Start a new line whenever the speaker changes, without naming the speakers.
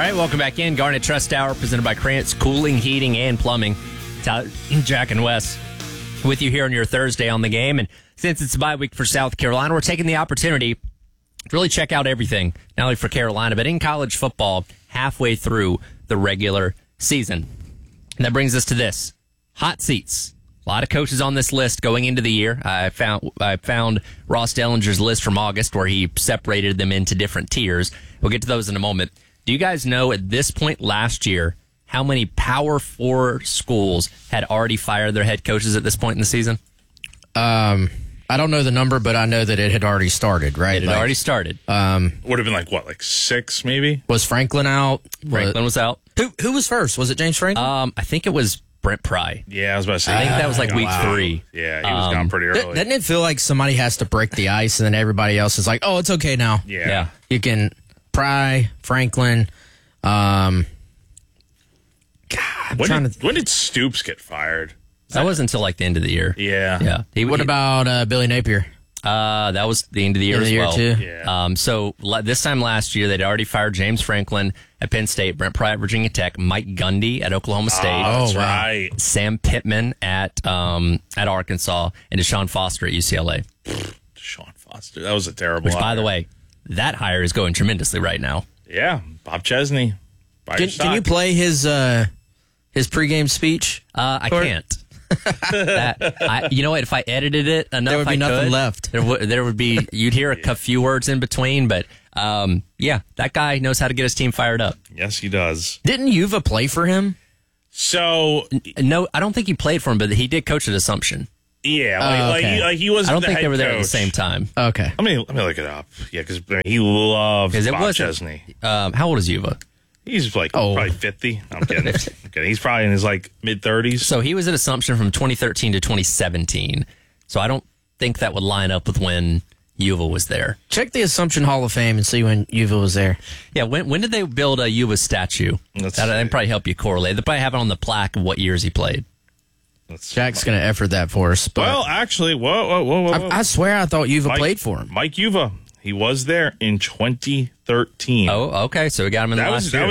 right, welcome back in. Garnet Trust Hour, presented by Krantz Cooling, Heating, and Plumbing. Jack and Wes with you here on your Thursday on the game. And since it's a bye week for South Carolina, we're taking the opportunity to really check out everything, not only for Carolina, but in college football halfway through the regular season. And that brings us to this. Hot seats. A lot of coaches on this list going into the year. I found Ross Dellinger's list from August where he separated them into different tiers. We'll get to those in a moment. Do you guys know at this point last year how many Power 4 schools had already fired their head coaches at this point in the season?
I don't know the number, but I know that it had already started, right?
It had already started.
Would have been like 6 maybe?
Was Franklin out?
Franklin was out.
Who was first? Was it James Franklin?
I think it was Brent Pry.
Yeah, I was about to say.
I think that was like week 3.
Yeah, he was gone pretty early.
Doesn't it feel like somebody has to break the ice and then everybody else is like, oh, it's okay now?
Yeah.
You can Pry, Franklin.
When did Stoops get fired?
That wasn't until like the end of the year.
Yeah.
Yeah.
What about Billy Napier?
That was the end of the year as well.
Too?
Yeah.
So this time last year, they'd already fired James Franklin at Penn State, Brent Pry at Virginia Tech, Mike Gundy at Oklahoma State.
That's
wow.
right.
Sam Pittman at Arkansas, and Deshaun Foster at UCLA.
Sean Foster. That was a terrible
Which, by
hire.
the way, that hire is going tremendously right now.
Yeah, Bob Chesney.
Can you play his pregame speech?
I can't. You know what? If I edited it enough,
there would be nothing left.
There would be. You'd hear a few words in between, but yeah, that guy knows how to get his team fired up.
Yes, he does.
Didn't Yuva play for him?
So
No, I don't think he played for him, but he did coach at Assumption.
yeah,
okay.
he was.
I don't
the
think
head
they were there at the
coach.
same time.
Okay.
Let me look it up. Yeah, because he loves
Because it
Bob
wasn't.
Chesney.
How old is Yuva?
He's like
Oh.
probably 50. I'm kidding. I'm kidding. He's probably in his like mid-30s.
So he was at Assumption from 2013 to 2017. So I don't think that would line up with when Yuva was there.
Check the Assumption Hall of Fame and see when Yuva was there.
Yeah, when did they build a Yuva statue?
Let's
That'd
see.
probably help you correlate. They probably have it on the plaque of what years he played.
Jack's going to effort that for us. But
Well, actually, whoa.
I swear I thought Yuva played for him.
Mike Yuva. He was there in 2013.
Oh, okay. So we got him in the last year.